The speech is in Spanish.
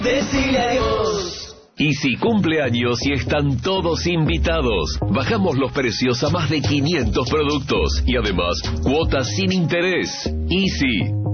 Decile adiós. Easy cumpleaños y están todos invitados. Bajamos los precios a más de 500 productos y además cuotas sin interés. Easy.